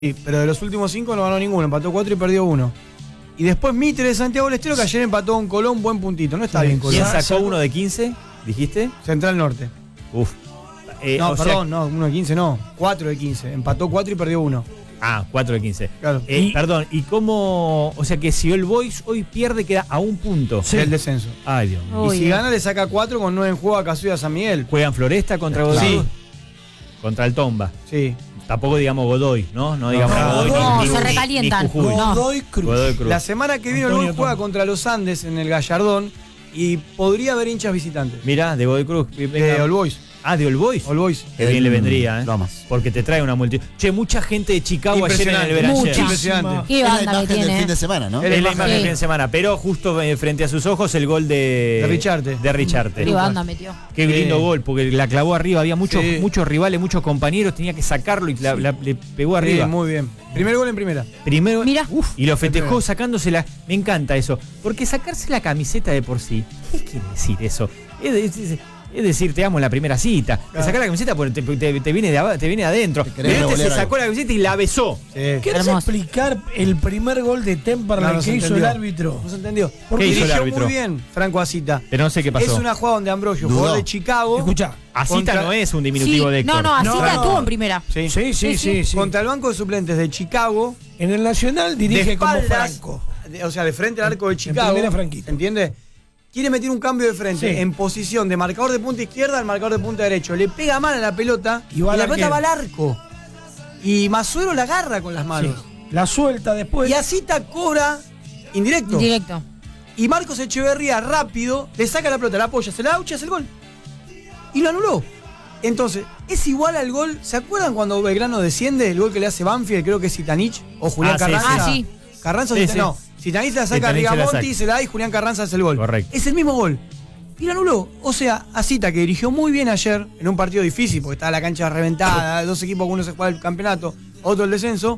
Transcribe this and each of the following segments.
Sí, pero de los últimos 5 no ganó ninguno, empató 4 y perdió 1. Y después Mitre de Santiago del Estero, que ayer empató con Colón, buen puntito. No está bien Colón. ¿Quién sacó uno de 15? ¿Dijiste? Central Norte. Uf. No, perdón, no, 1 de 15 no. 4 de 15. Empató 4 y perdió 1. Ah, 4 de 15. Claro. Perdón, ¿y cómo? O sea que si el Boys hoy pierde, queda a un punto. Sí. El descenso. Ay, Dios mío. Y si gana, le saca 4 con 9 en juego a Casulla San Miguel. ¿Juegan Floresta contra Godoy? Sí. Contra el Tomba. Sí. Tampoco digamos Godoy, ¿no? No digamos Godoy. No, ni se recalientan. ni Jujuy. No. Godoy Cruz. Godoy Cruz. La semana que viene el Boys juega contra los Andes en el Gallardón y podría haber hinchas visitantes. Mirá, de Godoy Cruz. De All Boys. Ah, de All Boys. All Boys. Qué bien le vendría, ¿eh? Lomas. Porque te trae una multitud. Che, mucha gente de Chicago ayer en el Beranger. Mucha. Impresionante. Qué Es la banda que imagen del tiene. fin de semana, ¿no? El- Es la Sí. imagen del fin de semana, pero justo frente a sus ojos el gol de Richarte. De Richarte. Qué banda metió. Qué lindo gol, porque la clavó arriba, había muchos rivales, muchos compañeros, tenía que sacarlo y le pegó arriba. Sí, muy bien. Primer gol en primera. Primero, Mirá. y lo festejó sacándosela. Me encanta eso, porque sacarse la camiseta de por sí, ¿qué quiere decir eso? Es decir, te amo en la primera cita. Te sacás la camiseta porque te viene te viene adentro. Te querés Pero este se revolear sacó la camiseta y la besó. ¿Querés Hermoso. explicar el primer gol de Temperley No se que hizo entendió. el árbitro? No se entendió. ¿Qué hizo el Dirigió árbitro? muy bien Franco Asita. Pero no sé qué pasó. Es una jugada donde Ambrosio, Dudó. jugador de Chicago. Escuchá. Asita contra- no es un diminutivo de Héctor. No, así No, la no. tuvo en primera. Sí. Sí. Contra el banco de suplentes de Chicago. En el Nacional dirige de como espaldas, Franco. o sea, de frente al arco de Chicago. primera franquita. ¿Entiendes? Quiere meter un cambio de frente Sí. en posición de marcador de punta izquierda al marcador de punta derecho. Le pega mal a la pelota Y va al la pelota arquero. va al arco. Y Masuero la agarra con las manos. Sí. La suelta después. Y Asita cobra indirecto. Directo. Y Marcos Echeverría rápido le saca la pelota, la apoya, se la aucha, hace el gol. Y lo anuló. Entonces, es igual al gol. ¿Se acuerdan cuando Belgrano desciende? El gol que le hace Banfield, creo que es Zitanich o Julián sí, Carranza. Ah, sí. Carranza o Sí, Zitanich. sí. No, Zitanich la saca a Zitanich se la Rigamonti, saca. se la da y Julián Carranza hace el gol. Correcto. Es el mismo gol. Y lo anuló. O sea, Asita, que dirigió muy bien ayer en un partido difícil, porque estaba la cancha reventada, dos equipos, uno se juega el campeonato, otro el descenso,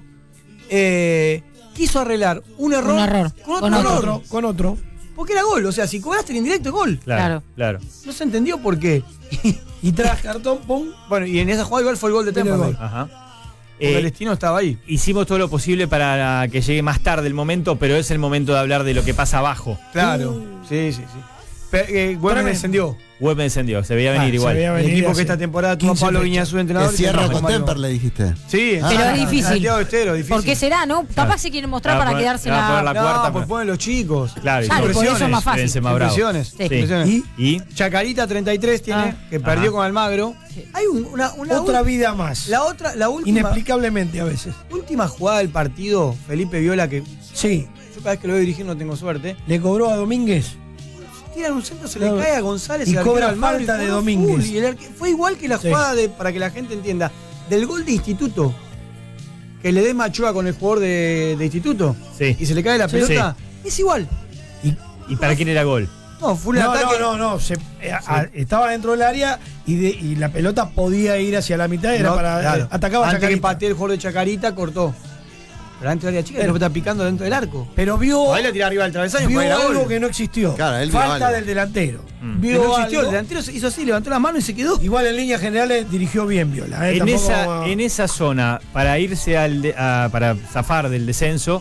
quiso arreglar un error, con otro error. Con otro. Porque era gol. O sea, si cobraste el indirecto, es gol. Claro. No se entendió por qué. Y tras cartón, pum. Bueno, y en esa jugada igual fue el gol de Tiene Temperley. gol. Ajá. Porque el destino estaba ahí. Hicimos todo lo posible para que llegue más tarde el momento, pero es el momento de hablar de lo que pasa abajo. Claro. Sí. Güemes descendió. Web me descendió, se veía venir igual. Se veía El venir equipo hace que esta temporada tuvo a 15 Pablo fechas. Viñazú entrenador. Que y cierra Rafa con Mario. Temperley, dijiste. Sí, Ah. Pero es difícil. Santiago Estero, difícil. ¿Por qué será, no? Capaz se quieren mostrar para quedarse va a poner la... la cuarta, No, pues ponen los chicos. Claro, Claro, por eso es más fácil. Vence más bravo. Impresiones. Sí. Impresiones. ¿Y? Chacarita 33 tiene, que perdió con Almagro. Hay Otra vida más. La última, Inexplicablemente a veces. última jugada del partido, Felipe Viola, que Sí. yo cada vez que lo veo dirigir no tengo suerte. Le cobró a Domínguez. Tiran un centro, se Claro. le cae a González Y el arquero cobra Almagro, falta y de cobró Domínguez. full, y fue igual que la Sí. jugada para que la gente entienda, del gol de Instituto. Que le dé Machoa con el jugador de Instituto. Sí. Y se le cae la Sí. pelota. Es igual. ¿Y para quién era gol? No, fue un ataque. No. Estaba dentro del área y la pelota podía ir hacia la mitad. Era No, para. claro. Atacaba a Antes que Chacarita. patee el jugador de Chacarita, cortó. Pero dentro del área chica, Pero- lo está picando dentro del arco. Pero vio. Ahí la tira arriba del travesaño, Vio porque era algo gol. que no existió. Claro, él vio Falta algo. del delantero. Mm. Que Vio no existió, algo. el delantero hizo así, levantó las manos y se quedó. Igual en líneas generales dirigió bien Viola. En Tampoco- esa zona, para irse para zafar del descenso,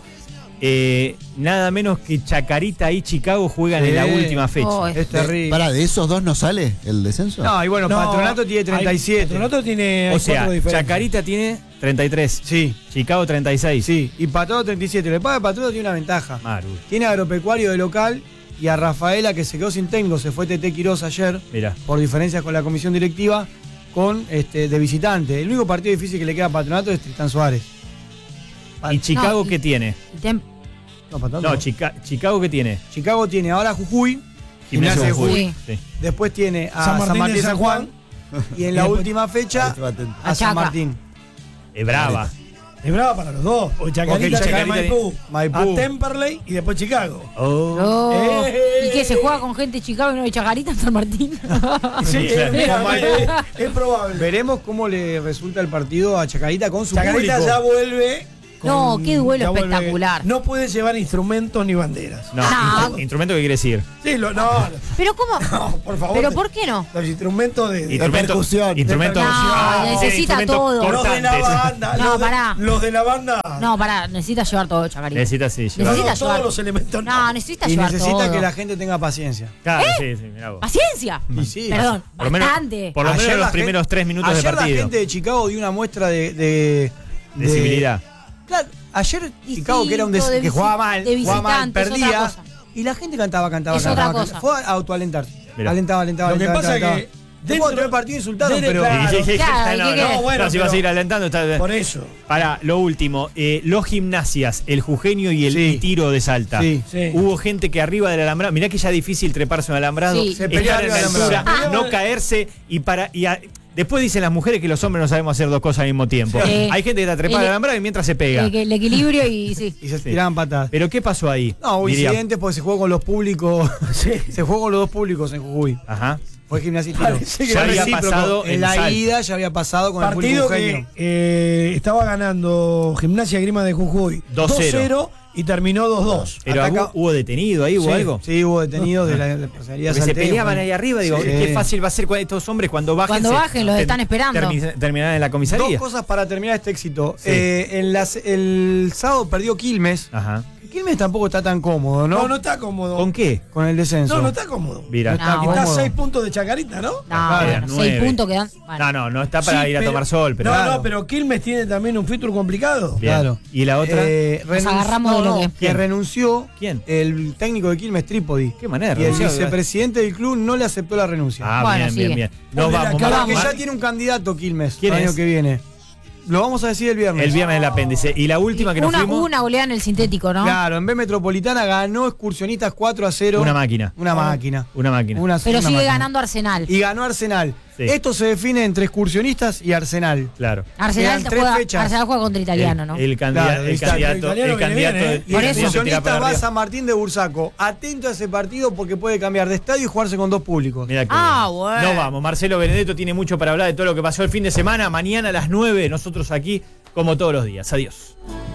nada menos que Chacarita y Chicago juegan en la Sí. última fecha. Oh, Es terrible. Pará, ¿de esos dos no sale el descenso? No, y bueno, No, Patronato tiene 37. Patronato tiene. O hay sea, cuatro diferencias. Chacarita tiene 33, Sí, Chicago 36. sí. Y Patronato 37. Le paga Patronato tiene una ventaja. Maru, Tiene a Agropecuario de local y a Rafaela, que se quedó sin técnico. Se fue Tete Quirós ayer mira. por diferencias con la comisión directiva con de visitante. El único partido difícil que le queda a Patronato es Tristán Suárez. ¿Y Chicago No, qué tiene? No, Patronato. No, Chicago qué tiene. Chicago tiene ahora Jujuy, Gimnasia de Jujuy. Sí. Después tiene a San San Martín Martín de San San Juan. Y en la después- última fecha Ahí estuve atento. a San Chaca. Martín. Es brava. Es brava para los dos. Porque Chacarita Porque llega a Chacarita Maipú, Maipú. a Temperley y después Chicago. Oh. Oh. Eh. ¿Y qué? ¿Se juega con gente de Chicago y no de Chacarita en San Martín? Sí, Claro. es probable. Veremos cómo le resulta el partido a Chacarita con su Chacarita público. ya vuelve No, qué duelo ya vuelve- espectacular. No puede llevar instrumentos ni banderas. No, No. ¿instrumento qué quiere decir? Sí, no, ¿Pero cómo? no, por favor. ¿Pero por qué no? Los instrumentos de percusión. Instrumento, De percusión. No, necesita instrumentos todo. los de la cortantes. banda. No, los de- pará. Los de la banda. No, pará, necesita llevar todo, Chacarita. Necesita sí, No, llevar. necesita todos llevar. los elementos. No, necesita Y llevar necesita todo. que la gente tenga paciencia. Claro, sí, mirá vos. ¡Paciencia! Y sí. Perdón, Por lo menos, bastante. por lo menos Ayer los la primeros gente- 3 minutos de ayer partido. la gente de Chicago dio una muestra de Civilidad. Claro, ayer Chicago, que era un de que jugaba mal, de jugaba mal, visitante, es otra perdía. cosa. Y la gente cantaba. Es otra cosa. Fue a autoalentarse. Mirá. Alentaba. Lo que alentaba, pasa es alentaba. que Después del partido insultaron, desde- pero. claro. Claro, no, ¿qué no, querés? No, bueno, no, si vas a pero- ir alentando. Por eso. Para lo último, los gimnasias, el Jujeño y el Sí. tiro de Salta. Sí. Sí. Hubo gente que arriba del alambrado, mirá que ya es difícil treparse un alambrado, Sí. Se pelea estar en arriba la del altura, alambrado. no caerse después dicen las mujeres que los hombres no sabemos hacer dos cosas al mismo tiempo. Sí. Hay gente que está trepada El- al alambrado y mientras se pega. El equilibrio y sí. Y se tiraban patadas. Pero ¿qué pasó ahí? No, hubo Diría- incidentes porque se jugó con los públicos. Se jugó con los dos públicos en Jujuy. Ajá. Fue Gimnasia y Tiro. Parece que Ya Fue había recíproco. pasado en en la Salta. ida, ya había pasado con el Partido público que jujeño. estaba ganando Gimnasia Grima de Jujuy 2-0 y terminó 2-2. Pero Ataca- hubo detenido ahí, hubo Sí, algo. Sí, hubo detenidos de la personalidad Porque se peleaban ahí arriba, digo, Sí. qué fácil va a ser estos hombres cuando bajen. Cuando bajen, los están esperando. Terminarán en la comisaría. Dos cosas para terminar este éxito. Sí. El sábado perdió Quilmes. Ajá. Quilmes tampoco está tan cómodo, ¿no? No está cómodo. ¿Con qué? Con el descenso. No, no está cómodo. Mira. No, Está a cómodo. 6 puntos de Chacarita, ¿no? No, Claro, bueno, 6 9. puntos quedan. Bueno. No está para Sí, ir a pero- tomar sol, pero. No, Claro. no, pero Quilmes tiene también un feature complicado. Bien. Claro. ¿Y la otra? Nos agarramos de lo que- Que renunció ¿Quién? el técnico de Quilmes, Trípodi. Qué manera, Y el renunció. vicepresidente del club no le aceptó la renuncia. Ah, Bueno, bien, sigue. bien, bien. Nos Ponle la vamos, cara, Porque Mar- ya tiene un candidato Quilmes ¿Quién el año es? que viene. Lo vamos a decir el viernes. El viernes del apéndice. Y la última que nos fuimos. Una goleada en el sintético, ¿no? Claro, en B Metropolitana ganó Excursionistas 4-0. Una máquina. Una máquina. Una máquina. Pero una sigue máquina. ganando Arsenal. Y ganó Arsenal. Sí. Esto se define entre Excursionistas y Arsenal. Claro. Arsenal Quedan 3 juega, fechas. Arsenal juega contra Italiano, ¿no? El candidato. Claro, el exacto. candidato. El italiano El viene candidato. bien, ¿eh? Y de- el Por eso. de tirar para Excursionistas va a arriba. San Martín de Bursaco. Atento a ese partido porque puede cambiar de estadio y jugarse con dos públicos. Mirá que Ah, bien. bueno. Nos vamos. Marcelo Benedetto tiene mucho para hablar de todo lo que pasó el fin de semana. Mañana a las 9, nosotros aquí, como todos los días. Adiós.